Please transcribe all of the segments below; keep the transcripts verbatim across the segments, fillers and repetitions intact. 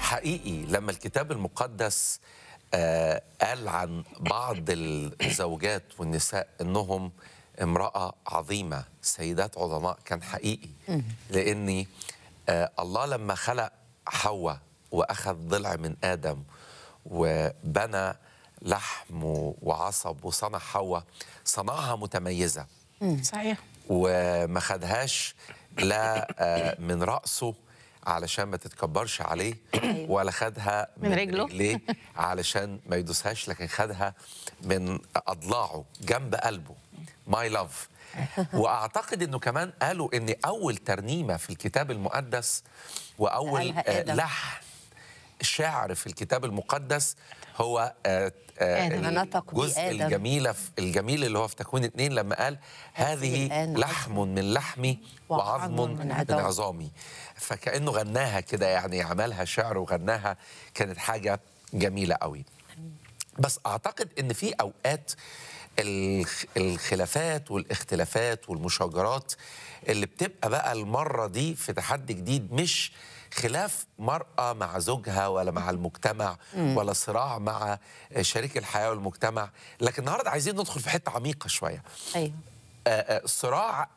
حقيقي لما الكتاب المقدس آه قال عن بعض الزوجات والنساء انهم امرأة عظيمة، سيدات عظماء، كان حقيقي. لأن آه الله لما خلق حواء وأخذ ضلع من آدم وبنى لحم وعصب وصنع حواء، صنعها متميزة. صحيح. وما خدهاش لا آه من رأسه علشان ما تتكبرش عليه، ولا خدها من من رجله. رجليه علشان ما يدوسهاش، لكن خدها من أضلاعه جنب قلبه. ماي لاف. واعتقد انه كمان قالوا ان اول ترنيمه في الكتاب المقدس واول آه لحن شعر في الكتاب المقدس هو آه آه الجزء الجميل الجميل اللي هو في تكوين اتنين، لما قال هذه لحم من لحمي وعظم من عظامي. فكأنه غناها كده، يعني عملها شعر وغناها، كانت حاجه جميله قوي. بس اعتقد ان في اوقات الخلافات والاختلافات والمشاجرات اللي بتبقى بقى المرة دي في تحدي جديد، مش خلاف مرأة مع زوجها ولا مع المجتمع ولا صراع مع شريك الحياة والمجتمع، لكن النهاردة عايزين ندخل في حتة عميقة شوية. أيوه. صراع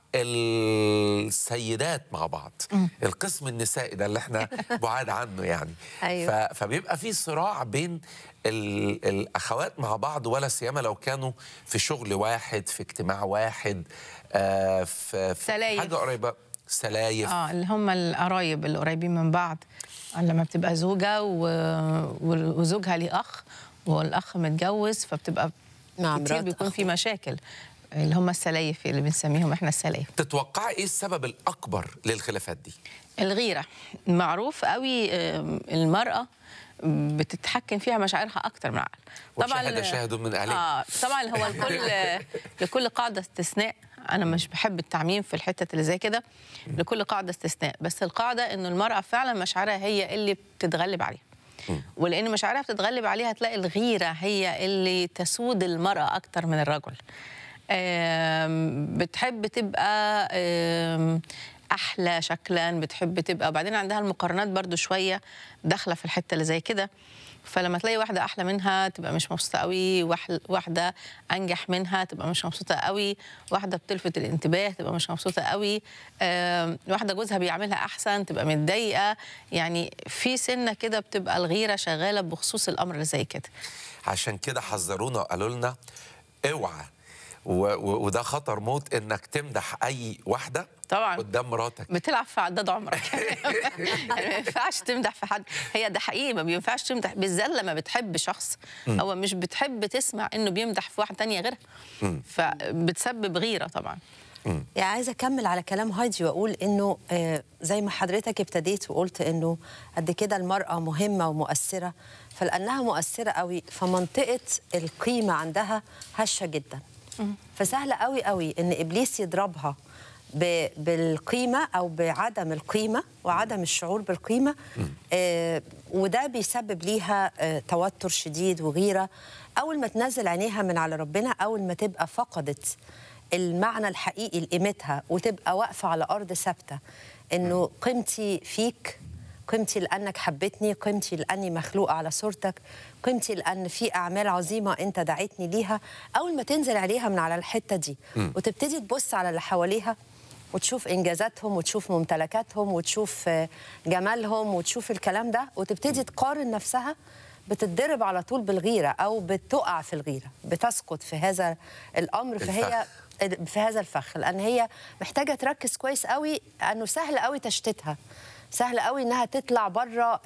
السيدات مع بعض، م. القسم النسائي ده اللي احنا بعاد عنه يعني. أيوه. فبيبقى في صراع بين الأخوات مع بعض، ولا سيما لو كانوا في شغل واحد، في اجتماع واحد، آه في, في حاجة قريبة، سلايف. اه اللي هم القرايب اللي قريبين من بعض، لما بتبقى زوجة وزوجها ليه أخ والأخ متجوز، فبتبقى كتير بيكون في مشاكل، اللي هم السلايف اللي بنسميهم احنا السلايف. تتوقعي ايه السبب الاكبر للخلافات دي؟ الغيره. معروف قوي المراه بتتحكم فيها مشاعرها اكتر من العقل. طبعا وشهد شاهد من اهلها. اه طبعا هو لكل لكل قاعده استثناء. انا مش بحب التعميم في الحته اللي زي كده، لكل قاعده استثناء، بس القاعده انه المراه فعلا مشاعرها هي اللي بتتغلب عليها. ولان مشاعرها بتتغلب عليها، هتلاقي الغيره هي اللي تسود المراه اكتر من الرجل. بتحب تبقى احلى شكلا، بتحب تبقى، وبعدين عندها المقارنات برضو شويه داخله في الحته اللي زي كده. فلما تلاقي واحده احلى منها تبقى مش مبسوطه قوي، واحده انجح منها تبقى مش مبسوطه قوي، واحده بتلفت الانتباه تبقى مش مبسوطه قوي، واحده جوزها بيعملها احسن تبقى متضايقه. يعني في سنه كده بتبقى الغيره شغاله بخصوص الامر اللي زي كده. عشان كده حذرونا وقالوا لنا اوعى، وده خطر موت انك تمدح اي واحده طبعا قدام مراتك، بتلعب في عداد عمرك. يعني ما ينفعش تمدح في حد، هي ده حقيقي، ما بينفعش تمدح، بالذات لما بتحب شخص هو مش بتحب تسمع انه بيمدح في واحده ثانيه غيرها، فبتسبب غيره طبعا. يعني عايزه اكمل على كلام هايدي واقول انه آه زي ما حضرتك ابتديت وقلت انه قد كده المراه مهمه ومؤثره، فلانها مؤثره قوي فمنطقه القيمه عندها هشه جدا. فسهل قوي قوي ان ابليس يضربها بالقيمه او بعدم القيمه وعدم الشعور بالقيمه، آه وده بيسبب ليها آه توتر شديد وغيره. اول ما تنزل عينيها من على ربنا، اول ما تبقى فقدت المعنى الحقيقي لقيمتها وتبقى واقفه على ارض ثابته، انه قيمتي فيك، قيمتي لأنك حبتني، قيمتي لأني مخلوقة على صورتك، قيمتي لأن في أعمال عظيمة أنت دعيتني ليها. أول ما تنزل عليها من على الحتة دي وتبتدي تبص على اللي حواليها وتشوف إنجازاتهم وتشوف ممتلكاتهم وتشوف جمالهم وتشوف الكلام ده، وتبتدي تقارن نفسها، بتتضرب على طول بالغيرة أو بتقع في الغيرة، بتسقط في هذا الأمر. فهي في هذا الفخ، لأن هي محتاجة تركز كويس قوي، أنه سهل قوي تشتتها، سهل قوي انها تطلع بره